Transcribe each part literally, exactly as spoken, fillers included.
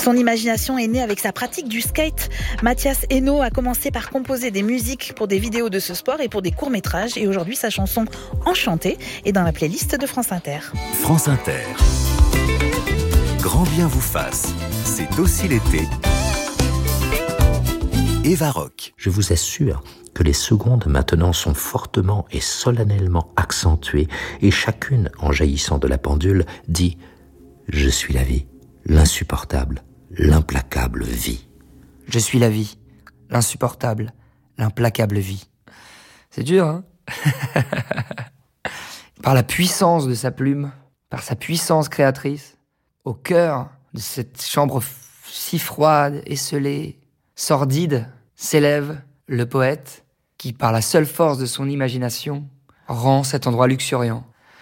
Son imagination est née avec sa pratique du skate. Mathias Hainaut a commencé par composer des musiques pour des vidéos de ce sport et pour des courts-métrages. Et aujourd'hui, sa chanson Enchantée est dans la playlist de France Inter. France Inter. Grand bien vous fasse. C'est aussi l'été. Eva Rock. Je vous assure que les secondes maintenant sont fortement et solennellement accentuées et chacune, en jaillissant de la pendule, dit « Je suis la vie, l'insupportable, l'implacable vie. » Je suis la vie, l'insupportable, l'implacable vie. C'est dur, hein? Par la puissance de sa plume, par sa puissance créatrice, au cœur de cette chambre f- si froide, esselée, sordide, s'élève le poète qui, par la seule force de son imagination, rend cet endroit luxuriant.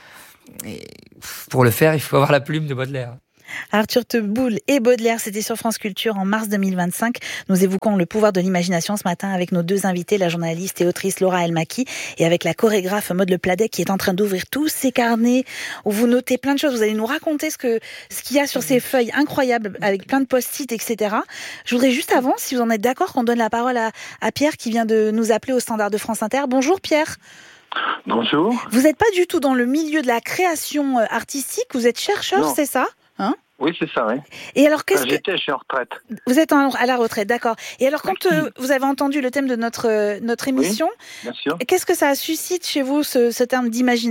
Et pour le faire, il faut avoir la plume de Baudelaire. Arthur Teboul et Baudelaire, c'était sur France Culture en mars deux mille vingt-cinq. Nous évoquons le pouvoir de l'imagination ce matin avec nos deux invités, la journaliste et autrice Laura Elmaki et avec la chorégraphe Maud Le Pladet qui est en train d'ouvrir tous ces carnets où vous notez plein de choses. Vous allez nous raconter ce que ce qu'il y a sur ces feuilles incroyables avec plein de post-it, et cetera. Je voudrais juste avant, si vous en êtes d'accord, qu'on donne la parole à, à Pierre qui vient de nous appeler au standard de France Inter. Bonjour Pierre. Bonjour. Vous n'êtes pas du tout dans le milieu de la création artistique, vous êtes chercheur, Non. C'est ça, hein? Oui, c'est ça, oui. Et alors, qu'est-ce Enfin, que... J'étais, je suis en retraite. Vous êtes en- à la retraite, d'accord. Et alors, quand euh, vous avez entendu le thème de notre, euh, notre émission, Bien sûr. qu'est-ce que ça suscite chez vous, ce, ce terme d'imagination ?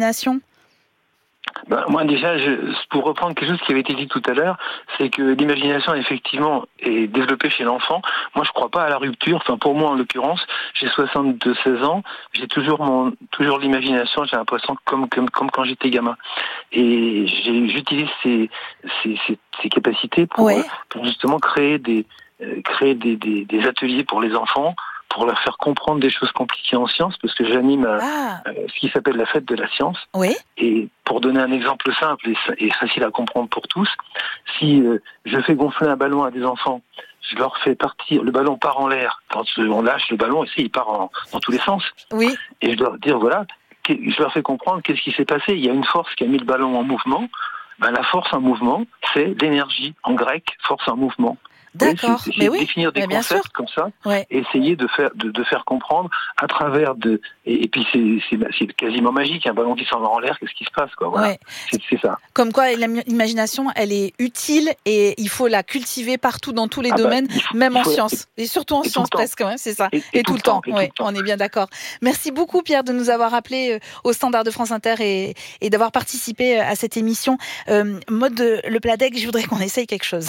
Ben, moi, déjà, je, pour reprendre quelque chose qui avait été dit tout à l'heure, c'est que l'imagination, effectivement, est développée chez l'enfant. Moi, je crois pas à la rupture. Enfin, pour moi, en l'occurrence, j'ai soixante-deux seize ans. J'ai toujours mon, toujours l'imagination, j'ai l'impression, comme, comme, comme quand j'étais gamin. Et j'ai, j'utilise ces, ces, ces, ces capacités pour, Ouais. pour justement créer des, euh, créer des, des, des ateliers pour les enfants, pour leur faire comprendre des choses compliquées en sciences, parce que j'anime euh, Ah, euh, ce qui s'appelle la fête de la science. oui, Et pour donner un exemple simple et, et facile à comprendre pour tous, si euh, je fais gonfler un ballon à des enfants, je leur fais partir, le ballon part en l'air, quand on lâche le ballon, et il part en, dans tous les sens. oui, Et je leur dire, voilà, que- je leur fais comprendre qu'est-ce qui s'est passé. Il y a une force qui a mis le ballon en mouvement. Ben, la force en mouvement, c'est l'énergie. En grec, force en mouvement. d'accord. C'est, c'est Mais oui, définir des mais bien concepts sûr. comme ça, Ouais. et essayer de faire de, de faire comprendre à travers de et, et puis c'est, c'est c'est quasiment magique, un ballon qui s'en va en l'air, qu'est-ce qui se passe quoi, voilà. Ouais. C'est, c'est ça. Comme quoi, l'imagination, elle est utile et il faut la cultiver partout dans tous les Ah bah, domaines, il faut- même il en faut- sciences. Et surtout en et tout sciences le temps. presque, ouais, c'est ça. Et- Et, tout le temps, et tout ouais, le temps. on est bien d'accord. Merci beaucoup Pierre de nous avoir appelé au standard de France Inter et, et d'avoir participé à cette émission. Euh, Maud Le Pladec, je voudrais qu'on essaye quelque chose.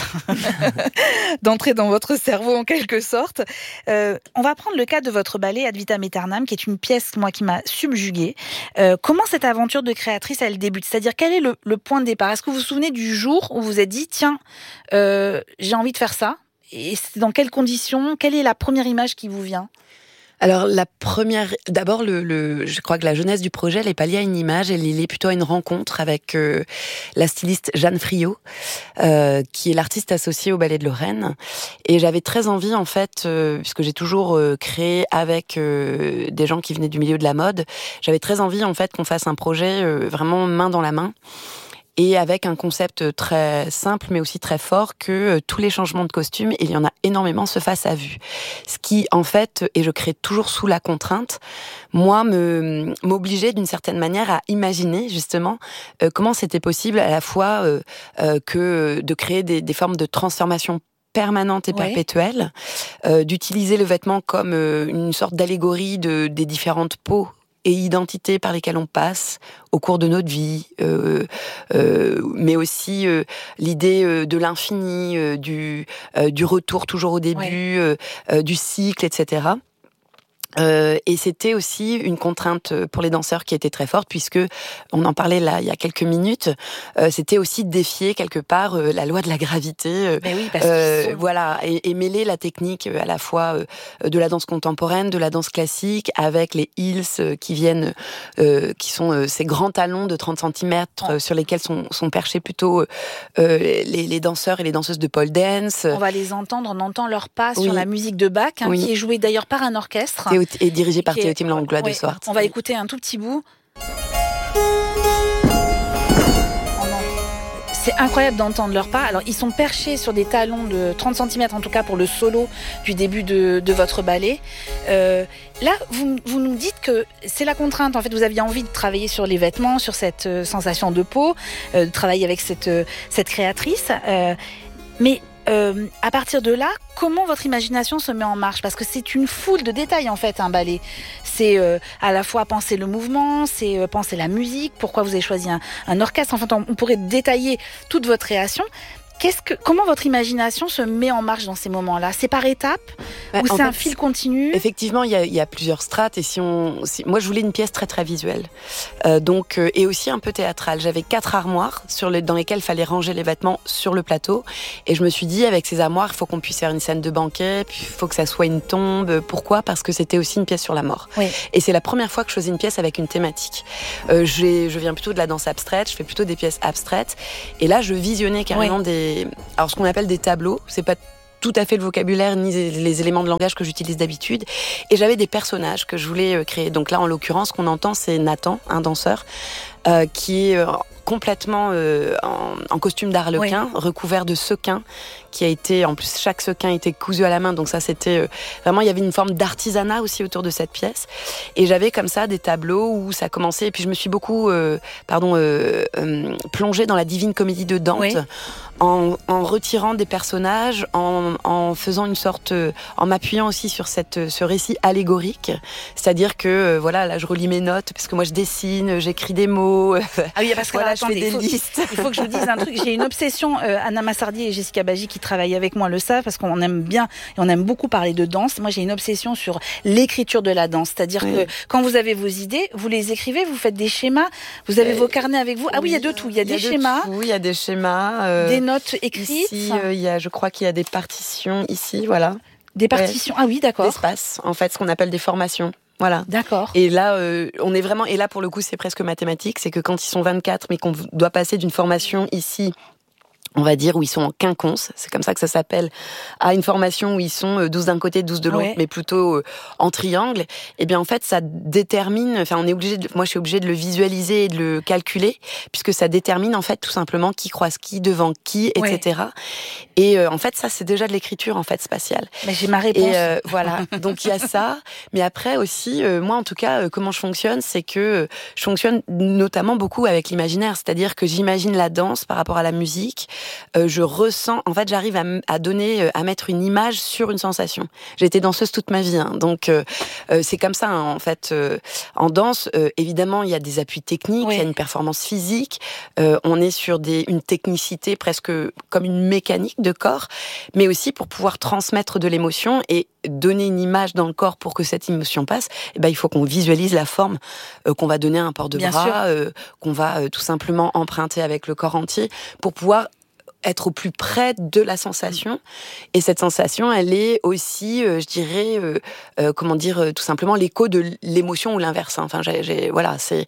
D'entrer dans votre cerveau en quelque sorte. Euh, on va prendre le cas de votre ballet Ad Vitam Aeternam, qui est une pièce, moi, qui m'a subjuguée. Euh, comment cette aventure de créatrice, elle débute ? C'est-à-dire, quel est le, le point de départ ? Est-ce que vous vous souvenez du jour où vous vous êtes dit, tiens, euh, j'ai envie de faire ça ? Et c'est dans quelles conditions ? Quelle est la première image qui vous vient ? Alors la première, d'abord le, le, je crois que la jeunesse du projet, elle n'est pas liée à une image, elle est liée plutôt à une rencontre avec euh, la styliste Jeanne Friot, euh, qui est l'artiste associée au Ballet de Lorraine. Et j'avais très envie en fait, euh, puisque j'ai toujours euh, créé avec euh, des gens qui venaient du milieu de la mode, j'avais très envie en fait qu'on fasse un projet euh, vraiment main dans la main. Et avec un concept très simple, mais aussi très fort, que euh, tous les changements de costume, il y en a énormément, se fassent à vue. Ce qui, en fait, et je crée toujours sous la contrainte, moi, me m'obligeait d'une certaine manière à imaginer, justement, euh, comment c'était possible à la fois euh, euh, que de créer des, des formes de transformation permanente et Ouais. perpétuelle, euh, d'utiliser le vêtement comme euh, une sorte d'allégorie de, des différentes peaux et identités par lesquelles on passe au cours de notre vie, euh, euh, mais aussi euh, l'idée euh, de l'infini, euh, du, euh, du retour toujours au début, Ouais. euh, euh, du cycle, et cetera. Euh, et c'était aussi une contrainte pour les danseurs qui était très forte, puisque on en parlait là il y a quelques minutes. Euh, c'était aussi de défier quelque part euh, la loi de la gravité. Euh, Mais oui, parce euh, qu'ils sont... voilà, et, et mêler la technique euh, à la fois euh, de la danse contemporaine, de la danse classique, avec les heels euh, qui viennent, euh, qui sont euh, ces grands talons de trente centimètres euh, sur lesquels sont, sont perchés plutôt euh, les, les danseurs et les danseuses de pole dance. On va les entendre, on entend leurs pas Oui. sur la musique de Bach, hein, Oui. qui est jouée d'ailleurs par un orchestre. Théo- Et dirigé par Qui est- Théotime Langlois de Ouais, Swart. on va écouter un tout petit bout. On en- C'est incroyable d'entendre leur pas. Alors, ils sont perchés sur des talons de trente centimètres, en tout cas pour le solo du début de, de votre ballet. Euh, là, vous, vous nous dites que c'est la contrainte. En fait, vous aviez envie de travailler sur les vêtements, sur cette euh, sensation de peau, euh, de travailler avec cette, euh, cette créatrice. Euh, mais euh, à partir de là, comment votre imagination se met en marche ? Parce que c'est une foule de détails, en fait, un ballet. C'est euh, à la fois penser le mouvement, c'est euh, penser la musique, pourquoi vous avez choisi un, un orchestre. En fait, on, on pourrait détailler toute votre création. Qu'est-ce que, comment votre imagination se met en marche dans ces moments-là ? C'est par étapes bah, ou c'est fait, un fil continu ? Effectivement, il y a, il y a plusieurs strates. Et si on, si, moi, je voulais une pièce très très visuelle, euh, donc euh, et aussi un peu théâtrale. J'avais quatre armoires sur les, dans lesquelles il fallait ranger les vêtements sur le plateau. Et je me suis dit, avec ces armoires, il faut qu'on puisse faire une scène de banquet. Puis il faut que ça soit une tombe. Pourquoi ? Parce que c'était aussi une pièce sur la mort. Oui. Et c'est la première fois que je faisais une pièce avec une thématique. Euh, j'ai, je viens plutôt de la danse abstraite. Je fais plutôt des pièces abstraites. Et là, je visionnais carrément oui. des, alors ce qu'on appelle des tableaux, c'est pas tout à fait le vocabulaire ni les éléments de langage que j'utilise d'habitude. Et j'avais des personnages que je voulais créer. Donc là, en l'occurrence, ce qu'on entend, c'est Nathan, un danseur, euh, qui est complètement euh, en, en costume d'arlequin, oui. recouvert de sequins, qui a été, en plus, chaque sequin était cousu à la main. Donc ça, c'était euh, vraiment, il y avait une forme d'artisanat aussi autour de cette pièce. Et j'avais comme ça des tableaux où ça commençait. Et puis je me suis beaucoup, euh, pardon, euh, euh, plongée dans la Divine Comédie de Dante. Oui. En, en retirant des personnages, en, en faisant une sorte, euh, en m'appuyant aussi sur cette, ce récit allégorique, c'est-à-dire que euh, voilà, là je relis mes notes parce que moi je dessine, j'écris des mots. Ah oui, parce que voilà, là, je attendez, fais des il faut, listes. Il faut que je vous dise un truc. J'ai une obsession. Euh, Anna Massardier et Jessica Bagi qui travaillent avec moi le savent parce qu'on aime bien et on aime beaucoup parler de danse. Moi, j'ai une obsession sur l'écriture de la danse, c'est-à-dire oui. que quand vous avez vos idées, vous les écrivez, vous faites des schémas, vous avez euh, vos carnets avec vous. Ah oui, il y a de tout. Il y a, il y a des schémas. Oui, il y a des schémas. Euh... Des notes écrites. Ici, euh, il y a, je crois qu'il y a des partitions ici, voilà. Des partitions, ouais. Ah oui, d'accord. D'espace, en fait, ce qu'on appelle des formations. Voilà. D'accord. Et là, euh, on est vraiment, et là pour le coup, c'est presque mathématique, c'est que quand ils sont vingt-quatre, mais qu'on doit passer d'une formation ici, on va dire, où ils sont en quinconce, c'est comme ça que ça s'appelle, à une formation où ils sont douze d'un côté, douze de l'autre, ouais. mais plutôt euh, en triangle, et bien en fait, ça détermine, enfin on est obligé de, moi je suis obligée de le visualiser et de le calculer, puisque ça détermine en fait tout simplement qui croise qui, devant qui, et cetera. Ouais. Et euh, en fait, ça c'est déjà de l'écriture en fait spatiale. Mais j'ai ma réponse. Et euh, voilà, donc il y a ça, mais après aussi, euh, moi en tout cas, euh, comment je fonctionne, c'est que euh, je fonctionne notamment beaucoup avec l'imaginaire, c'est-à-dire que j'imagine la danse par rapport à la musique. Euh, je ressens, en fait, j'arrive à, m- à donner, à mettre une image sur une sensation. J'ai été danseuse toute ma vie, hein, donc euh, euh, c'est comme ça, hein, en fait. Euh, en danse, euh, évidemment, il y a des appuis techniques, oui. il y a une performance physique, euh, on est sur des, une technicité presque comme une mécanique de corps, mais aussi pour pouvoir transmettre de l'émotion et donner une image dans le corps pour que cette émotion passe, eh ben, il faut qu'on visualise la forme euh, qu'on va donner à un port de Bien bras, euh, qu'on va euh, tout simplement emprunter avec le corps entier pour pouvoir être au plus près de la sensation. Et cette sensation, elle est aussi, euh, je dirais, euh, euh, comment dire, euh, tout simplement l'écho de l'émotion ou l'inverse. Hein. Enfin, j'ai, j'ai, voilà, c'est...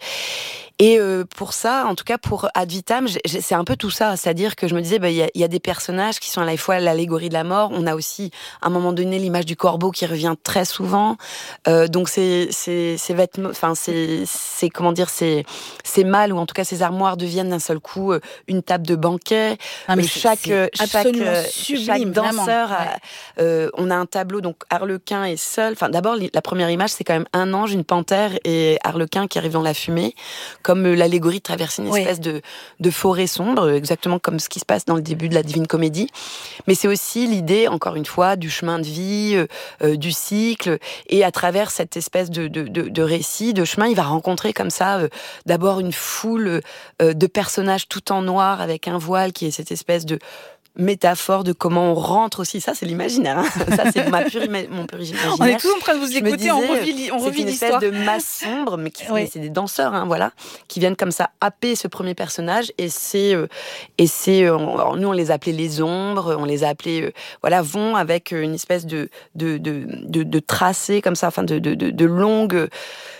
Et euh, pour ça, en tout cas pour Ad Vitam, j'ai, j'ai, c'est un peu tout ça. C'est-à-dire que je me disais, bah, y a, y a des personnages qui sont à la fois l'allégorie de la mort. On a aussi, à un moment donné, l'image du corbeau qui revient très souvent. Euh, donc c'est, c'est, c'est vêtements, enfin c'est, c'est comment dire, c'est, c'est malles ou en tout cas ces armoires deviennent d'un seul coup euh, une table de banquet. Ah, mais euh, chaque, c'est chaque, sublime, chaque danseur, ouais. a, euh, on a un tableau. Donc Arlequin est seul. Enfin d'abord la première image, c'est quand même un ange, une panthère et Arlequin qui arrive dans la fumée. Comme l'allégorie de traverser une espèce oui. de, de forêt sombre, exactement comme ce qui se passe dans le début de la Divine Comédie. Mais c'est aussi l'idée, encore une fois, du chemin de vie, euh, du cycle, et à travers cette espèce de, de, de, de récit, de chemin, il va rencontrer comme ça, euh, d'abord une foule euh, de personnages tout en noir, avec un voile qui est cette espèce de métaphore de comment on rentre aussi. Ça, c'est l'imaginaire. Hein. Ça, c'est ma pure ima- mon pur imaginaire. On est tous en train de vous écouter, disais, on revit, on revit l'histoire. C'est une espèce de masse sombre, mais, qui, oui. mais c'est des danseurs, hein, voilà, qui viennent comme ça happer ce premier personnage. Et c'est, euh, et c'est, euh, alors nous on les appelait les ombres, on les a appelés, euh, voilà, vont avec une espèce de de de de, de tracé comme ça, enfin de de de, de longues.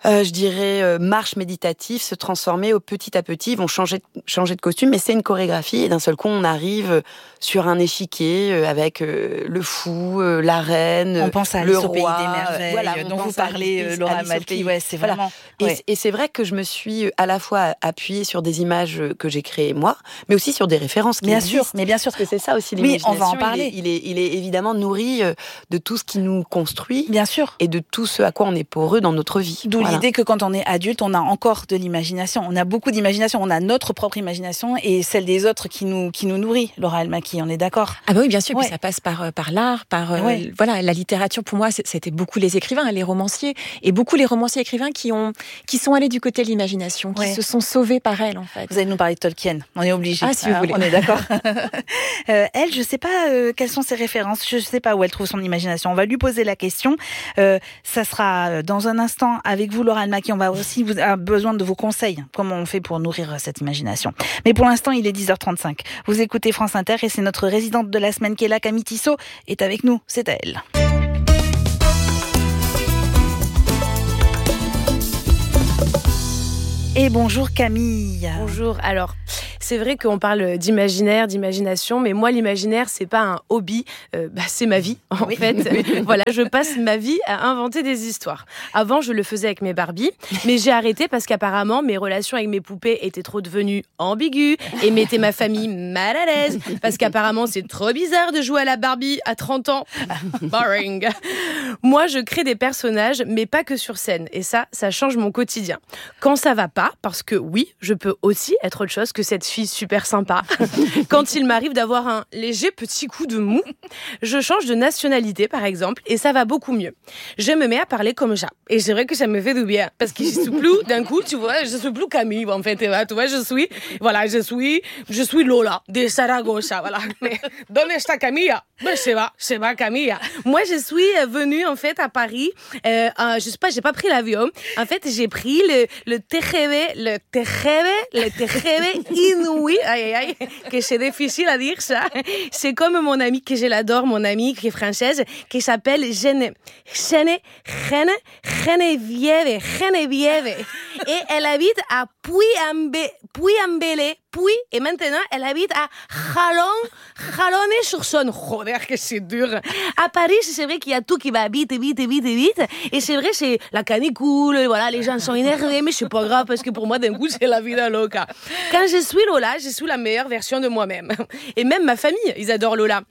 Euh, je dirais euh, marche méditative, se transformer au petit à petit, ils vont changer, changer de costume, mais c'est une chorégraphie et d'un seul coup on arrive sur un échiquier euh, avec euh, le fou, euh, la reine, on pense à le Alice roi, au pays des merveilles, euh, voilà, dont vous parlez, Alice, Laura Malky. Ouais, c'est voilà. vraiment. Et, ouais. et c'est vrai que je me suis à la fois appuyée sur des images que j'ai créées moi, mais aussi sur des références qui bien existent. sûr, mais bien sûr parce que c'est ça aussi l'imagination. Oui, on va en parler. Il est, il est, il est évidemment nourri de tout ce qui nous construit, bien sûr, et de tout ce à quoi on est poreux dans notre vie. D'où voilà. l'idée que quand on est adulte, on a encore de l'imagination. On a beaucoup d'imagination. On a notre propre imagination et celle des autres qui nous qui nous nourrit. Laura Malky, on est d'accord? Ah bah oui, bien sûr. Ouais. Puis ça passe par par l'art, par euh, ouais. voilà, la littérature. Pour moi, c'était beaucoup les écrivains, les romanciers, et beaucoup les romanciers écrivains qui ont qui sont allés du côté de l'imagination, qui ouais. se sont sauvés par elle en fait. Vous allez nous parler de Tolkien. On est obligé. Ah si vous ah, voulez. On est d'accord. euh, elle, je sais pas euh, quelles sont ses références. Je sais pas où elle trouve son imagination. On va lui poser la question. Euh, ça sera dans un instant avec vous, Laura Malky. On va aussi vous avoir besoin de vos conseils. Comment on fait pour nourrir cette imagination. Mais pour l'instant, il est dix heures trente-cinq. Vous écoutez France Inter et c'est notre résidente de la semaine qui est là, Camille Tissot, est avec nous. C'est à elle. Et bonjour Camille. Bonjour. Alors, c'est vrai qu'on parle d'imaginaire, d'imagination, mais moi, l'imaginaire, c'est pas un hobby, euh, bah, c'est ma vie, en oui. fait. Voilà, je passe ma vie à inventer des histoires. Avant, je le faisais avec mes Barbies, mais j'ai arrêté parce qu'apparemment, mes relations avec mes poupées étaient trop devenues ambiguës et mettaient ma famille mal à l'aise, parce qu'apparemment, c'est trop bizarre de jouer à la Barbie à trente ans. Boring. Moi, je crée des personnages, mais pas que sur scène. Et ça, ça change mon quotidien. Quand ça va pas, parce que oui, je peux aussi être autre chose que cette fille super sympa. Quand il m'arrive d'avoir un léger petit coup de mou, je change de nationalité, par exemple, et ça va beaucoup mieux. Je me mets à parler comme ça. Et c'est vrai que ça me fait du bien, parce que je suis plus, d'un coup, tu vois, je suis plus Camille, en fait, tu vois, je suis, voilà, je suis, je suis Lola, de Saragossa, voilà. Mais, ¿dónde está Camilla? Ben, je sais pas, je sais pas, Camilla. Moi, je suis venue, en fait, à Paris, euh, euh, je sais pas, j'ai pas pris l'avion. En fait, j'ai pris le, le T G V, le T G V, le T G V inouï, aïe, aïe, aïe, que c'est difficile à dire ça. C'est comme mon amie, que je l'adore, mon amie, qui est française, qui s'appelle Gene, Gene, Gene, Geneviève, Geneviève. Et elle habite à Puy-en-Velay, Puy, et maintenant, elle habite à Chalon, Chalonnes-sur-Saône. Joder, que c'est dur. À Paris, c'est vrai qu'il y a tout qui va vite, vite, vite, vite. Et c'est vrai, c'est la canicule, voilà, les gens sont énervés, mais c'est pas grave, parce que pour moi, d'un coup, c'est la vida loca. Quand je suis Lola, je suis la meilleure version de moi-même. Et même ma famille, ils adorent Lola.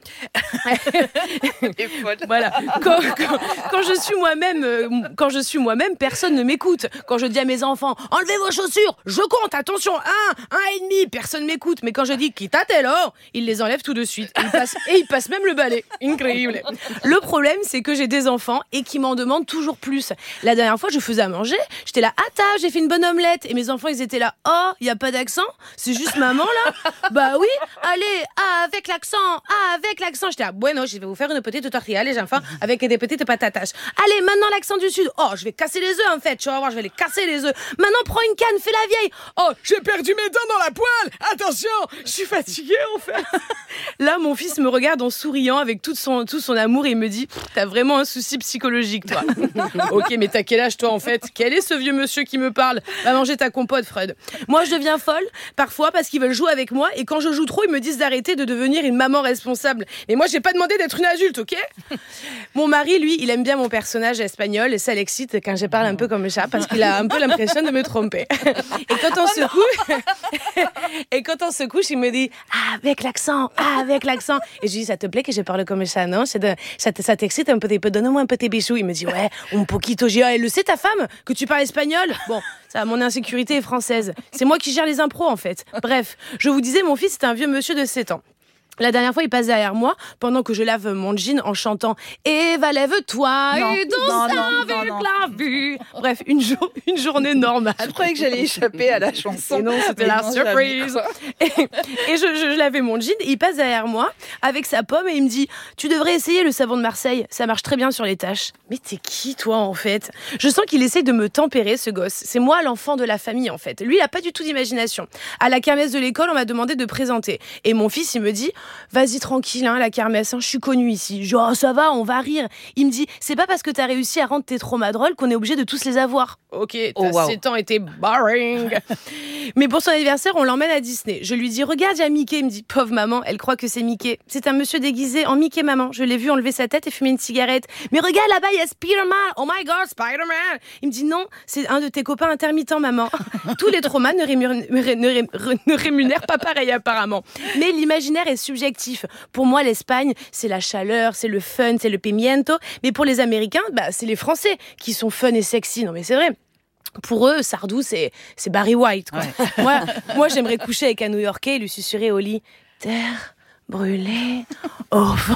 Voilà. Quand, quand, quand je suis moi-même, euh, quand je suis moi-même, personne ne m'écoute. Quand je dis à mes enfants, enlevez vos chaussures, je compte, attention, un, un et demi, personne m'écoute. Mais quand je dis quittatelo, ils les enlèvent tout de suite. Et ils passent, et ils passent même le balai. Incroyable. Le problème, c'est que j'ai des enfants et qui m'en demandent toujours plus. La dernière fois, je faisais à manger, j'étais là, ah table, j'ai fait une bonne omelette. Et mes enfants, ils étaient là, oh, il y a pas d'accent, c'est juste maman là. Bah oui, allez, ah, avec l'accent, ah, avec l'accent. J'étais là, bueno, je vais vous faire une petite tortilla, les enfants, avec des petites patatas. Allez, maintenant l'accent du sud. Oh, je vais casser les œufs en fait, tu vas voir, je vais les casser les œufs. Maintenant, prends une canne, fais la vieille. Oh, j'ai perdu mes dents dans la poêle. Attention, je suis fatiguée en fait. Là, mon fils me regarde en souriant avec tout son, tout son amour et il me dit, t'as vraiment un souci psychologique, toi. Ok, mais t'as quel âge, toi, en fait? Quel est ce vieux monsieur qui me parle? Va manger ta compote, Freud. Moi, je deviens folle, parfois, parce qu'ils veulent jouer avec moi et quand je joue trop, ils me disent d'arrêter de devenir une maman responsable. Et moi, j'ai pas demandé d'être une adulte, ok? Mon mari, lui, il aime bien mon personnage espagnol et ça l'excite quand je parle un peu comme ça parce qu'il a un peu l'impression de me tromper. Et quand on se couche, et quand on se couche, il me dit, ah, avec l'accent, ah, avec l'accent. Et je dis, ça te plaît que je parle comme ça, non? C'est de, ça, ça t'excite un petit peu, donne-moi un petit bisou. Il me dit, ouais, un poquito. J'ai dit, elle le sait, ta femme, que tu parles espagnol? Bon, ça, mon insécurité est française. C'est moi qui gère les impros, en fait. Bref, je vous disais, mon fils, c'est un vieux monsieur de sept ans. La dernière fois, il passe derrière moi pendant que je lave mon jean en chantant « Eva, lève-toi et danse avec la vue ». Bref, une, jour, une journée normale. Je croyais que j'allais échapper à la chanson. Et non, c'était la non, surprise. Et, et je, je, je lavais mon jean, et il passe derrière moi avec sa pomme et il me dit « Tu devrais essayer le savon de Marseille, ça marche très bien sur les taches ». Mais t'es qui, toi, en fait? Je sens qu'il essaie de me tempérer, ce gosse. C'est moi, l'enfant de la famille, en fait. Lui, il a pas du tout d'imagination. À la kermesse de l'école, on m'a demandé de présenter. Et mon fils, il me dit vas-y tranquille, hein, la kermesse, hein, je suis connue ici. Je dis, oh, ça va, on va rire. Il me dit, c'est pas parce que t'as réussi à rendre tes traumas drôles qu'on est obligé de tous les avoir. Ok, t'as Oh, wow. sept ans et t'es boring. Mais pour son anniversaire, on l'emmène à Disney. Je lui dis, regarde, il y a Mickey. Il me dit, pauvre maman, elle croit que c'est Mickey. C'est un monsieur déguisé en Mickey, maman. Je l'ai vu enlever sa tête et fumer une cigarette. Mais regarde là-bas, il y a Spider-Man. Oh my God, Spider-Man. Il me dit, non, c'est un de tes copains intermittents, maman. Tous les traumas ne, rému- ne ré- ne ré- ne rémunèrent pas pareil, apparemment. Mais l'imaginaire est subjectif. Pour moi, l'Espagne, c'est la chaleur, c'est le fun, c'est le pimiento. Mais pour les Américains, bah, c'est les Français qui sont fun et sexy. Non, mais c'est vrai. Pour eux, Sardou, c'est, c'est Barry White. Quoi. Ouais. Moi, moi, j'aimerais coucher avec un New-Yorkais et lui susurrer au lit « Terre brûlée au vent ».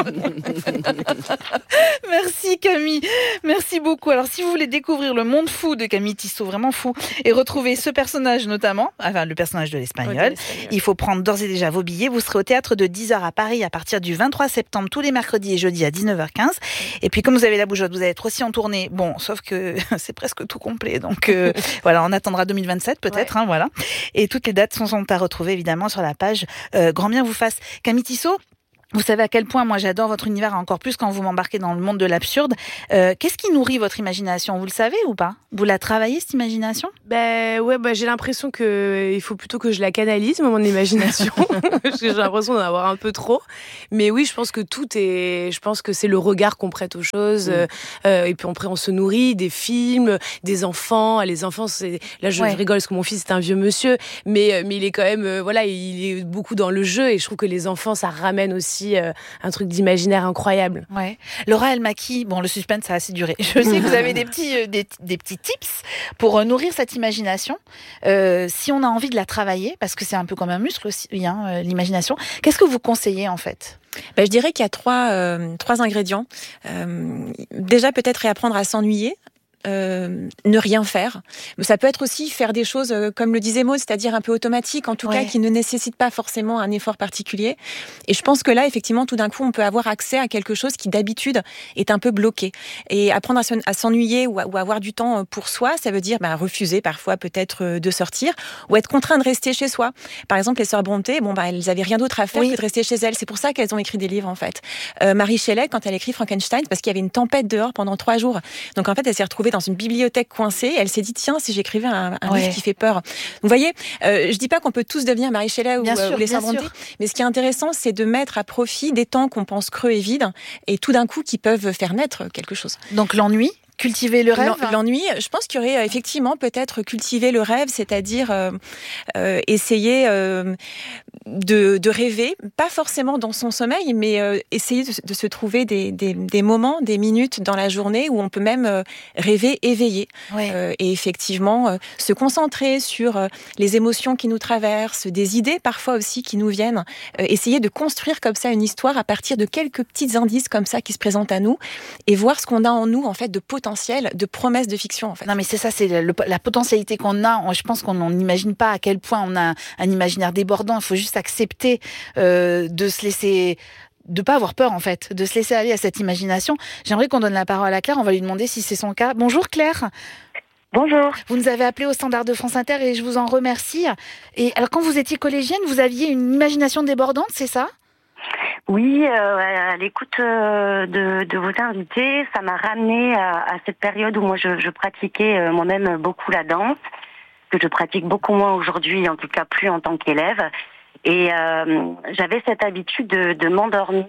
Merci Camille, merci beaucoup. Alors si vous voulez découvrir le monde fou de Camille Tissot, vraiment fou, et retrouver ce personnage notamment, enfin le personnage de l'Espagnol, Ouais, de l'Espagnol. il faut prendre d'ores et déjà vos billets. Vous serez au théâtre de dix heures à Paris à partir du vingt-trois septembre, tous les mercredis et jeudis à dix-neuf heures quinze. Et puis comme vous avez la bougeotte, vous allez être aussi en tournée. Bon, sauf que c'est presque tout complet, donc euh, voilà, on attendra deux mille vingt-sept peut-être, ouais. hein, voilà. Et toutes les dates sont, sont à retrouver évidemment sur la page euh, Grand Bien vous fasse. Camille Tissot, vous savez à quel point moi j'adore votre univers, encore plus quand vous m'embarquez dans le monde de l'absurde. Euh, qu'est-ce qui nourrit votre imagination ? Vous le savez ou pas ? Vous la travaillez, cette imagination ? Ben ouais, bah, j'ai l'impression que il faut plutôt que je la canalise, mon imagination. Parce que j'ai l'impression d'en avoir un peu trop. Mais oui, je pense que tout est. Je pense que c'est le regard qu'on prête aux choses. Mmh. Euh, et puis après, on se nourrit des films, des enfants. Les enfants, c'est. Là, je, ouais. je rigole parce que mon fils est un vieux monsieur, mais mais il est quand même, euh, voilà, il est beaucoup dans le jeu. Et je trouve que les enfants, ça ramène aussi euh, un truc d'imaginaire incroyable. Ouais. Laura Elmaki, bon, le suspense ça a assez duré. Je sais que vous avez des petits euh, des, des petits tips pour euh, nourrir cette imagination. Euh, si on a envie de la travailler, parce que c'est un peu comme un muscle aussi, hein, euh, l'imagination. Qu'est-ce que vous conseillez en fait ? Ben, je dirais qu'il y a trois euh, trois ingrédients. Euh, déjà peut-être réapprendre à s'ennuyer. Euh, ne rien faire. Mais ça peut être aussi faire des choses euh, comme le disait Maud, c'est-à-dire un peu automatique, en tout ouais. cas qui ne nécessite pas forcément un effort particulier. Et je pense que là, effectivement, tout d'un coup, on peut avoir accès à quelque chose qui d'habitude est un peu bloqué. Et apprendre à, à s'ennuyer ou, à, ou avoir du temps pour soi, ça veut dire bah, refuser parfois peut-être de sortir ou être contraint de rester chez soi. Par exemple, les sœurs Brontë, bon bah elles avaient rien d'autre à faire oui. que de rester chez elles. C'est pour ça qu'elles ont écrit des livres en fait. Euh, Mary Shelley, quand elle écrit Frankenstein, parce qu'il y avait une tempête dehors pendant trois jours. Donc en fait, elle s'est retrouvée dans une bibliothèque coincée. Elle s'est dit tiens, si j'écrivais un, un ouais. livre qui fait peur. Vous voyez, euh, je dis pas qu'on peut tous devenir Mary Shelley ou, sûr, ou les sœurs Brontë, mais ce qui est intéressant, c'est de mettre à profit des temps qu'on pense creux et vides, et tout d'un coup qui peuvent faire naître quelque chose. Donc l'ennui. Cultiver le rêve. L'ennui, je pense qu'il y aurait effectivement peut-être cultiver le rêve, c'est-à-dire euh, euh, essayer euh, de, de rêver, pas forcément dans son sommeil, mais euh, essayer de, de se trouver des, des, des moments, des minutes dans la journée où on peut même euh, rêver éveillé. Ouais. Euh, et effectivement, euh, se concentrer sur euh, les émotions qui nous traversent, des idées parfois aussi qui nous viennent. Euh, essayer de construire comme ça une histoire à partir de quelques petits indices comme ça qui se présentent à nous et voir ce qu'on a en nous en fait de potentiel, de promesses de fiction en fait. Non mais c'est ça, c'est le, la potentialité qu'on a. Je pense qu'on n'imagine pas à quel point on a un imaginaire débordant. Il faut juste accepter euh, de se laisser, de pas avoir peur en fait, de se laisser aller à cette imagination. J'aimerais qu'on donne la parole à Claire. On va lui demander si c'est son cas. Bonjour Claire. Bonjour. Vous nous avez appelé au standard de France Inter et je vous en remercie. Et alors quand vous étiez collégienne, vous aviez une imagination débordante, c'est ça ? Oui, euh, à l'écoute euh, de, de vos invités, ça m'a ramené à, à cette période où moi je, je pratiquais euh, moi-même beaucoup la danse, que je pratique beaucoup moins aujourd'hui, en tout cas plus en tant qu'élève. Et euh, j'avais cette habitude de, de m'endormir,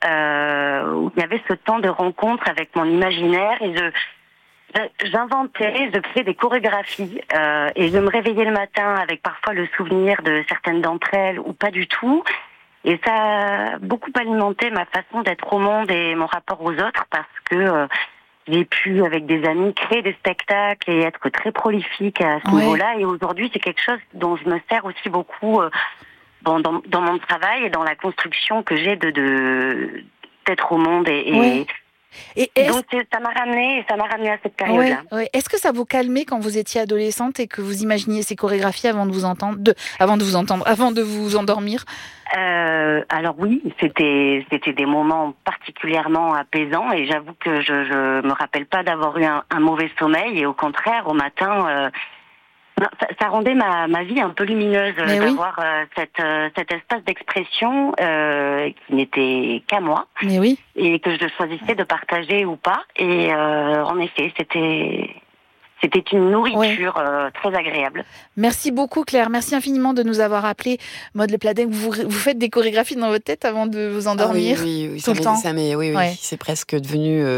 euh, où il y avait ce temps de rencontre avec mon imaginaire et je, j'inventais, je créais des chorégraphies euh, et je me réveillais le matin avec parfois le souvenir de certaines d'entre elles ou pas du tout. Et ça a beaucoup alimenté ma façon d'être au monde et mon rapport aux autres parce que euh, j'ai pu, avec des amis, créer des spectacles et être très prolifique à ce ouais. niveau-là. Et aujourd'hui, c'est quelque chose dont je me sers aussi beaucoup euh, dans, dans, dans mon travail et dans la construction que j'ai de, de d'être au monde. Et, et, ouais. et, et donc, ça m'a ramené, ça m'a ramené à cette période-là. Ouais, ouais. Est-ce que ça vous calmait quand vous étiez adolescente et que vous imaginiez ces chorégraphies avant de vous entendre, de, avant de vous entendre, avant de vous endormir? Euh, alors oui, c'était c'était des moments particulièrement apaisants et j'avoue que je je me rappelle pas d'avoir eu un, un mauvais sommeil et au contraire au matin euh, Non, ça, ça rendait ma, ma vie un peu lumineuse Mais d'avoir oui. euh, cette, euh, cet espace d'expression euh, qui n'était qu'à moi. Mais oui. Et que je choisissais de partager ou pas. Et euh, en effet, c'était... C'était une nourriture ouais. euh, très agréable. Merci beaucoup Claire, merci infiniment de nous avoir appelés. Maud Le Pladec, vous, vous faites des chorégraphies dans votre tête avant de vous endormir? Ah oui, oui, oui, tout ça le temps. Ça m'est, oui, oui, ouais. c'est presque devenu euh,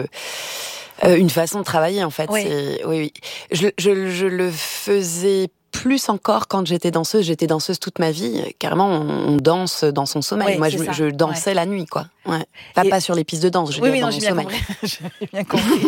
euh, une façon de travailler en fait. Ouais. C'est, oui, oui. Je, je, je le faisais plus encore quand j'étais danseuse. J'étais danseuse toute ma vie. Carrément, on, on danse dans son sommeil. Ouais, Moi, je, je dansais ouais. la nuit, quoi. Ouais. Pas, Et... pas sur les pistes de danse, je veux oui, dire, oui, dans non, mon j'ai sommeil. J'ai bien compris.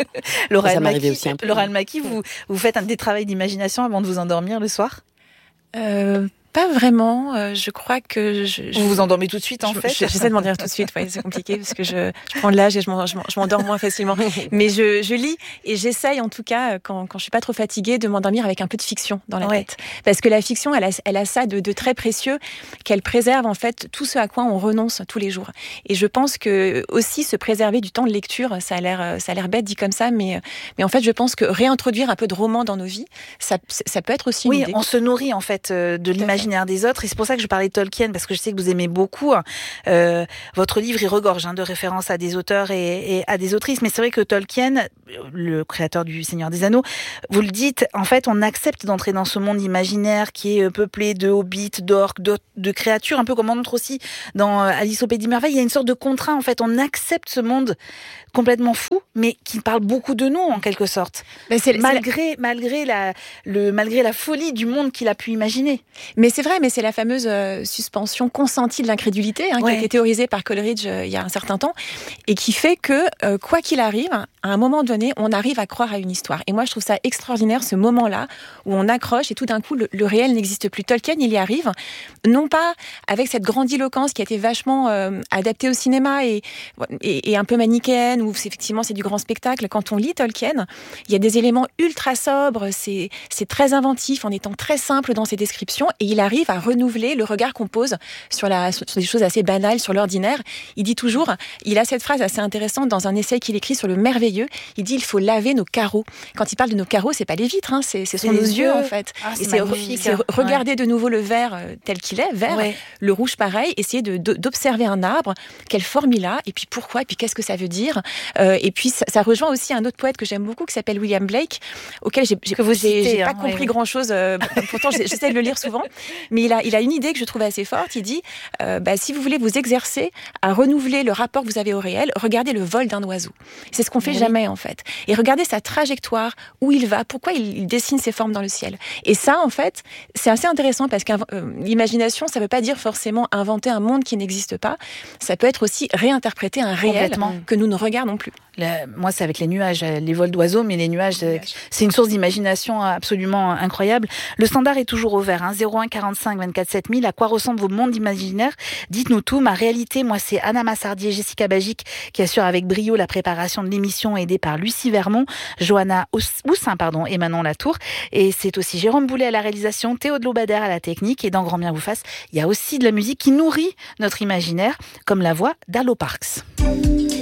Laura ça m'arrivait Maki, aussi un peu. Laura Maki, vous, vous faites un des travaux d'imagination avant de vous endormir le soir? euh... Pas vraiment. Euh, je crois que je, je, vous vous endormez tout de suite en je, fait. J'essaie de m'endormir tout de suite. Ouais, c'est compliqué parce que je, je prends de l'âge et je, je m'endors moins facilement. Mais je, je lis et j'essaye en tout cas quand, quand je suis pas trop fatiguée de m'endormir avec un peu de fiction dans la ouais. tête. Parce que la fiction, elle a, elle a ça de, de très précieux qu'elle préserve en fait tout ce à quoi on renonce tous les jours. Et je pense que aussi se préserver du temps de lecture, ça a l'air, ça a l'air bête dit comme ça, mais mais en fait je pense que réintroduire un peu de roman dans nos vies, ça, ça peut être aussi une oui, idée. On se nourrit en fait de l'imaginaire des autres et c'est pour ça que je parlais de Tolkien parce que je sais que vous aimez beaucoup. Euh, votre livre il regorge hein, de références à des auteurs et, et à des autrices, mais c'est vrai que Tolkien, le créateur du Seigneur des Anneaux, vous le dites, en fait on accepte d'entrer dans ce monde imaginaire qui est peuplé de hobbits, d'orques, de, de créatures, un peu comme on montre aussi dans Alice au Pays des Merveilles. Il y a une sorte de contrat en fait, on accepte ce monde complètement fou, mais qui parle beaucoup de nous en quelque sorte. Mais c'est, malgré c'est la... malgré la le malgré la folie du monde qu'il a pu imaginer. Mais c'est vrai, mais c'est la fameuse euh, suspension consentie de l'incrédulité hein, ouais. qui a été théorisée par Coleridge euh, il y a un certain temps et qui fait que euh, quoi qu'il arrive, à un moment donné, on arrive à croire à une histoire. Et moi, je trouve ça extraordinaire ce moment-là où on accroche et tout d'un coup le, le réel n'existe plus. Tolkien, il y arrive, non pas avec cette grandiloquence qui a été vachement euh, adaptée au cinéma et, et, et un peu manichéenne où effectivement c'est du grand spectacle. Quand on lit Tolkien, il y a des éléments ultra sobres, c'est, c'est très inventif en étant très simple dans ses descriptions et il arrive à renouveler le regard qu'on pose sur, la, sur des choses assez banales, sur l'ordinaire. Il dit toujours, il a cette phrase assez intéressante dans un essai qu'il écrit sur le merveilleux, il dit il faut laver nos carreaux. Quand il parle de nos carreaux, c'est pas les vitres, hein, c'est, c'est, c'est nos yeux, yeux en fait. Ah, c'est et c'est, magnifique, c'est hein. regarder ouais. de nouveau le vert euh, tel qu'il est, vert, ouais. le rouge pareil, essayer de, de, d'observer un arbre, quelle forme il a, et puis pourquoi, et puis qu'est-ce que ça veut dire. Euh, et puis ça, ça rejoint aussi un autre poète que j'aime beaucoup qui s'appelle William Blake, auquel j'ai, j'ai, j'ai, citez, j'ai pas hein, compris ouais, grand-chose, euh, pourtant j'essaie de le lire souvent, mais il a, il a une idée que je trouve assez forte, il dit, euh, bah, si vous voulez vous exercer à renouveler le rapport que vous avez au réel, regardez le vol d'un oiseau. C'est ce qu'on fait oui. jamais en fait. Et regardez sa trajectoire, où il va, pourquoi il, il dessine ses formes dans le ciel. Et ça en fait, c'est assez intéressant parce que euh, l'imagination, ça veut pas dire forcément inventer un monde qui n'existe pas, ça peut être aussi réinterpréter un réel que nous ne regardons plus. Le, moi, c'est avec les nuages, les vols d'oiseaux, mais les nuages, les nuages. C'est une source d'imagination absolument incroyable. Le standard est toujours ouvert, hein, zéro un quarante-cinq vingt-quatre sept mille. À quoi ressemblent vos mondes imaginaires? Dites-nous tout. Ma réalité, moi, c'est Anna Massardier, Jessica Bagic, qui assure avec brio la préparation de l'émission, aidée par Lucie Vermont, Johanna Houssin, pardon, et Manon Latour. Et c'est aussi Jérôme Boulet à la réalisation, Théo de Lobader à la technique. Et dans Grand Bien vous fasse, il y a aussi de la musique qui nourrit notre imaginaire, comme la voix d'Arlo Parks.